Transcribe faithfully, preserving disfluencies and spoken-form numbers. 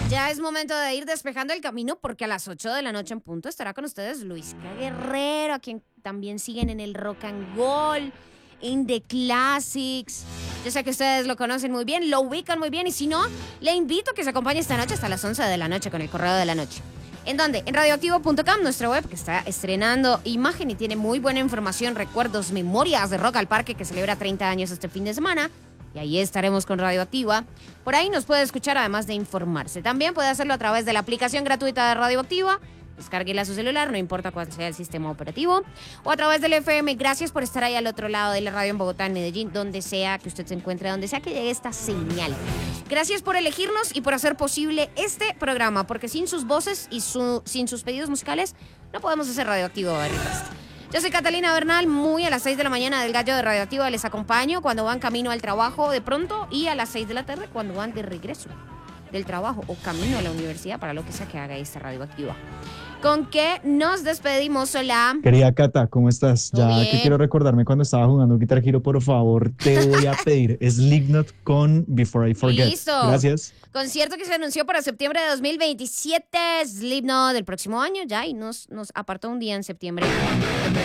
Ya es momento de ir despejando el camino porque a las ocho de la noche en punto estará con ustedes Luis K. Guerrero, a quien también siguen en el Rock and Roll, en The Classics. Yo sé que ustedes lo conocen muy bien, lo ubican muy bien y si no, le invito a que se acompañe esta noche hasta las once de la noche con el Correo de la Noche. ¿En dónde? En radioactivo punto com, nuestra web que está estrenando imagen y tiene muy buena información, recuerdos, memorias de Rock al Parque que celebra treinta años este fin de semana. Y ahí estaremos con Radioactiva. Por ahí nos puede escuchar además de informarse. También puede hacerlo a través de la aplicación gratuita de Radioactiva. Descárguela a su celular, no importa cuál sea el sistema operativo. O a través del F M. Gracias por estar ahí al otro lado de la radio en Bogotá, en Medellín, donde sea que usted se encuentre, donde sea que llegue esta señal. Gracias por elegirnos y por hacer posible este programa, porque sin sus voces y su, sin sus pedidos musicales no podemos hacer Radioactivo, barritas. Yo soy Catalina Bernal, muy a las seis de la mañana del Gallo de Radioactiva les acompaño cuando van camino al trabajo de pronto y a las seis de la tarde cuando van de regreso del trabajo o camino a la universidad para lo que sea que haga esta Radioactiva. ¿Con qué nos despedimos? Hola. Querida Cata, ¿cómo estás? Todo Ya bien. que quiero recordarme cuando estaba jugando Guitar Hero, por favor, te voy a pedir Slipknot con Before I Forget. Listo. Gracias. Concierto que se anunció para septiembre de dos mil veintisiete, Slipknot del próximo año ya y nos, nos apartó un día en septiembre.